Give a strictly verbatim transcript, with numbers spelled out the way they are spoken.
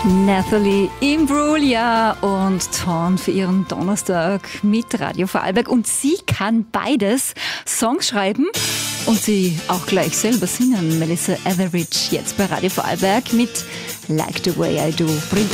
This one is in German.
Nathalie Imbruglia und Thorn für ihren Donnerstag mit Radio Vorarlberg. Und sie kann beides, Songs schreiben und sie auch gleich selber singen. Melissa Etheridge jetzt bei Radio Vorarlberg mit Like the Way I Do.